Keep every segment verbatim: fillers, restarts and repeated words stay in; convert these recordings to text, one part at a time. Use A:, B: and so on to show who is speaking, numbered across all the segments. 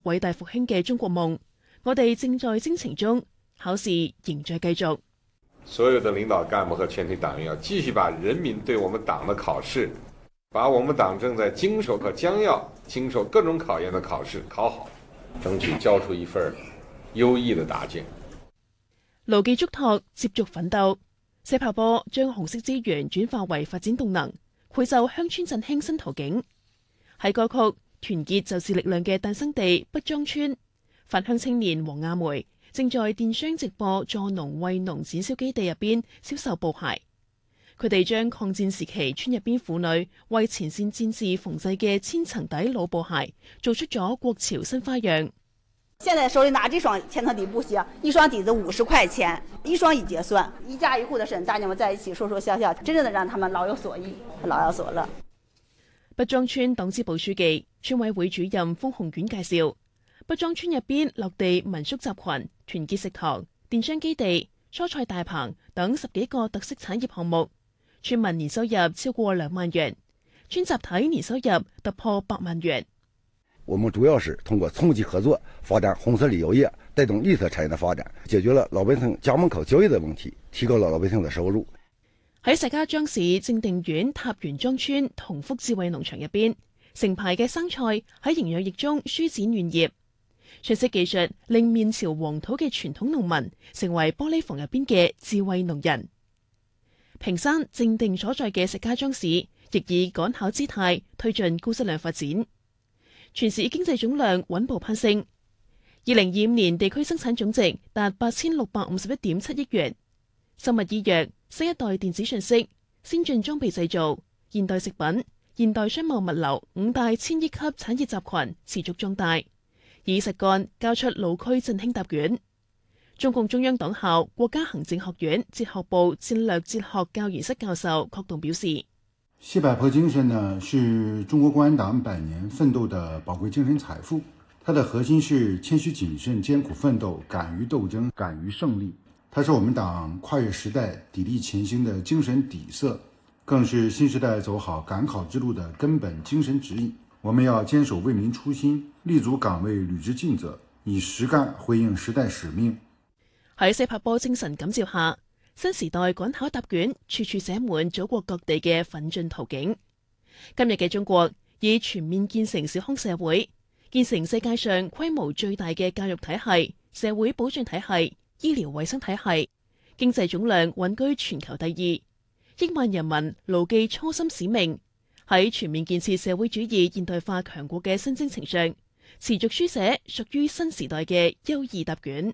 A: 偉大復興嘅中國夢，我哋正在征程中，考試仍在繼續。
B: 所有的領導幹部和全體黨員要繼續把人民對我們黨的考試，把我們黨正在經受和將要經受各種考驗的考試考好，爭取交出一份優異的答卷。
A: 牢記囑託，接續奮鬥。謝柏波將紅色資源轉化為發展動能，繪就鄉村振興新圖景。喺歌曲《團結就是力量》嘅誕生地畢莊村，返鄉青年黃亞梅正在電商直播助農為農展銷基地入邊銷售布鞋。佢哋將抗戰時期村入邊婦女為前線戰士縫製嘅千層底老布鞋，做出咗國潮新花樣。
C: 現在手裏拿這雙千層底布鞋，一雙底子五十塊錢，一雙一結算，一家一戶的省大娘們在一起說說笑笑，真正的讓他們老有所益，老有所樂。
A: 畢莊村黨支部書記、村委會主任封紅苑介紹，畢莊村入邊落地民宿集群、團結食堂、電商基地、蔬菜大棚等十幾個特色產業項目，村民年收入超過兩萬元，村集體年收入突破百萬元。
D: 我們主要是通過促進合作，發展紅色旅遊業，帶動綠色產業的發展，解決了老百姓家門口交易的問題，提高了老百姓的收入。
A: 喺石家莊市正定縣塔園莊村同福智慧農場入邊，成排嘅生菜喺營養液中舒展嫩葉，出色技術令面朝黃土嘅傳統農民成為玻璃房入邊嘅智慧農人。屏山正定所在嘅石家莊市亦以趕考姿態推進高質量發展。全市經濟總量穩步攀升，二零二五年地區生產總值達八千六百五十一點七億元。生物醫藥、新一代電子信息、先進裝備製造、現代食品、現代商貿物流五大千億級產業集群持續壯大，以實幹交出老區振興答卷。中共中央黨校國家行政學院哲學部戰略哲學教研室教授郝棟表示，
E: 謝柏坡精神呢，是中國共產黨百年奮鬥的寶貴精神財富。它的核心是謙虛謹慎、艱苦奮鬥、敢於鬥爭、敢於勝利。它是我們黨跨越時代、砥礪前行的精神底色，更是新時代走好趕考之路的根本精神指引。我們要堅守為民初心，立足崗位履職盡責，以實幹回應時代使命。
A: 喺謝柏坡精神感召下，新時代趕考答卷處處寫滿祖國各地嘅奮進圖景。今日嘅中國以全面建成小康社會，建成世界上規模最大嘅教育體系、社會保障體系、醫療衛生體系，經濟總量穩居全球第二。億萬人民牢記初心使命，喺全面建設社會主義現代化強國嘅新征程上，持續書寫屬於新時代嘅優異答卷。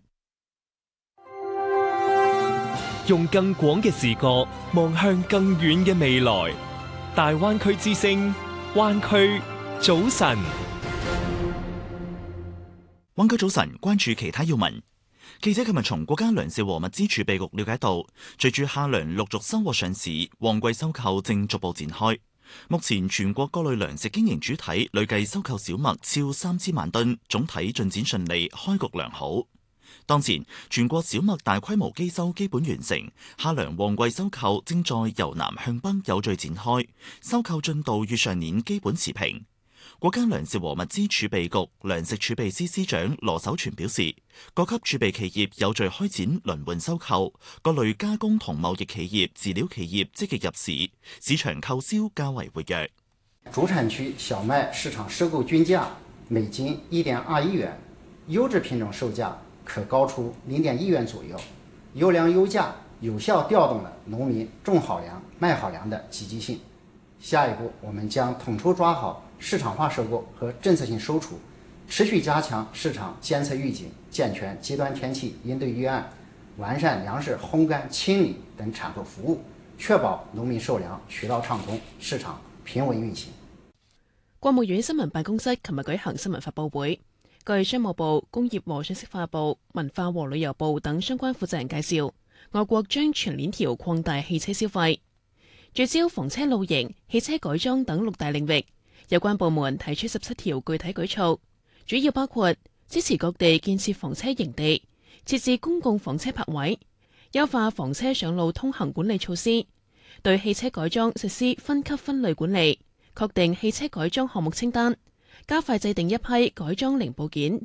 F: 用更廣嘅視角望向更遠嘅未來，大灣區之聲，灣區早晨。
G: 灣區早晨，關注其他要聞。記者今日從國家糧食和物資儲備局了解到，隨住夏糧陸續收穫上市，旺季收購正逐步展開。目前全國各類糧食經營主體累計收購小麥超三千萬噸，總體進展順利，開局良好。當前全國小麥大規模機收基本完成，夏糧旺季收購正在由南向北有序展開，收購進度與上年基本持平。國家糧食和物資儲備局糧食儲備司司長羅守全表示，各級儲備企業有序開展輪換收購，各類加工同貿易企業、飼料企業積極入市，市場購銷較為活躍。
H: 主產區小麥市場收購均價每斤一點二一元，優質品種售價可高出零點一元左右，優糧優價有效調動了農民種好糧、賣好糧的積極性。下一步，我們將統籌抓好市場化收購和政策性收儲，持續加強市場監測預警，健全極端天氣應對預案，完善糧食烘乾清理等產後服務，確保農民售糧渠道暢通，市場平穩運行。
A: 國務院新聞辦公室琴日舉行新聞發佈會。據商務部、工業和信息化部、文化和旅遊部等相關負責人介紹，我國將全鏈條擴大汽車消費，聚焦房車露營、汽車改裝等六大領域。有關部門提出十七條具體舉措，主要包括支持各地建設房車營地，設置公共房車泊位，優化房車上路通行管理措施，對汽車改裝實施分級分類管理，確定汽車改裝項目清單， 加快制定一批改裝零部件